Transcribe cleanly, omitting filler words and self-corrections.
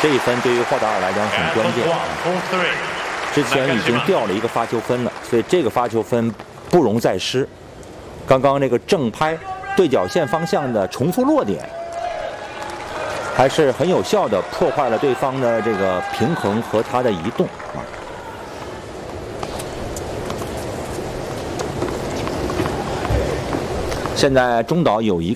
这一分对于霍达尔来讲很关键。之前已经掉了一个发球分了，所以这个发球分不容再失。刚刚那个正拍对角线方向的重复落点，还是很有效的破坏了对方的这个平衡和他的移动啊。现在中岛有一